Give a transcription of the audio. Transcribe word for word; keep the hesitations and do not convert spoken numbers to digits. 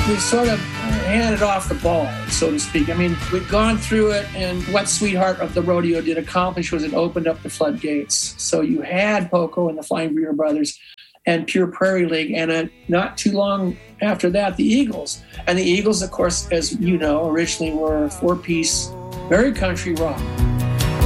we sort of handed off the ball, so to speak. I mean, we'd gone through it, and what Sweetheart of the Rodeo did accomplish was it opened up the floodgates. So you had Poco and the Flying Burrito Brothers and Pure Prairie League, and uh, not too long after that, the Eagles. And the Eagles, of course, as you know, originally were a four-piece, very country rock.